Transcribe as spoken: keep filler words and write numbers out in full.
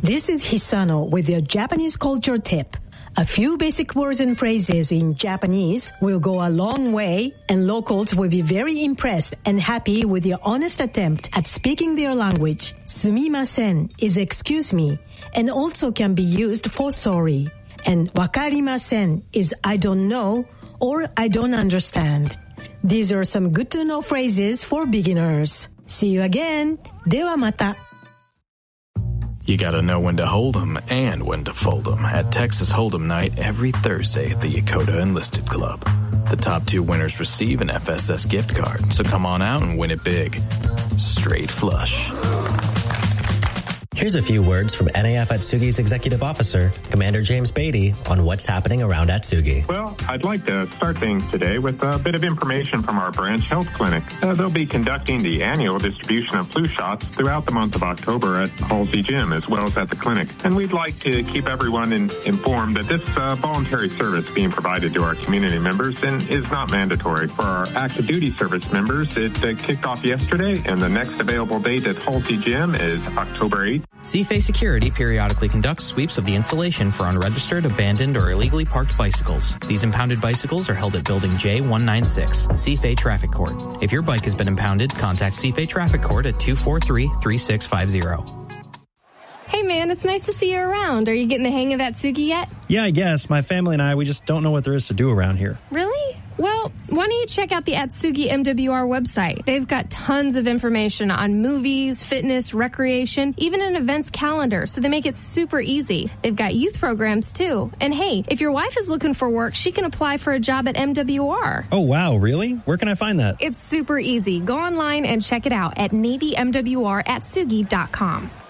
This is Hisano with your Japanese culture tip. A few basic words and phrases in Japanese will go a long way, and locals will be very impressed and happy with your honest attempt at speaking their language. Sumimasen is excuse me, and also can be used for sorry. And wakarimasen is I don't know or I don't understand. These are some good to know phrases for beginners. See you again. ではまた. You gotta know when to hold 'em and when to fold 'em at Texas Hold'em Night every Thursday at the Yokota Enlisted Club. The top two winners receive an F S S gift card, so come on out and win it big. Straight flush. Here's a few words from N A F Atsugi's Executive Officer, Commander James Beatty, on what's happening around Atsugi. Well, I'd like to start things today with a bit of information from our branch health clinic. Uh, they'll be conducting the annual distribution of flu shots throughout the month of October at Halsey Gym as well as at the clinic. And we'd like to keep everyone in, informed that this uh, voluntary service being provided to our community members and is not mandatory. For our active duty service members, it uh, kicked off yesterday, and the next available date at Halsey Gym is October eighth. C F A Security periodically conducts sweeps of the installation for unregistered, abandoned, or illegally parked bicycles. These impounded bicycles are held at Building J one ninety-six, C F A Traffic Court. If your bike has been impounded, contact C F A Traffic Court at two four three, three six five zero. Hey man, it's nice to see you around. Are you getting the hang of Atsugi yet? Yeah, I guess. My family and I, we just don't know what there is to do around here. Really? Well, why don't you check out the Atsugi M W R website? They've got tons of information on movies, fitness, recreation, even an events calendar, so they make it super easy. They've got youth programs too. And hey, if your wife is looking for work, she can apply for a job at M W R. Oh wow, really? Where can I find that? It's super easy. Go online and check it out at Navy M W R Atsugi dot com.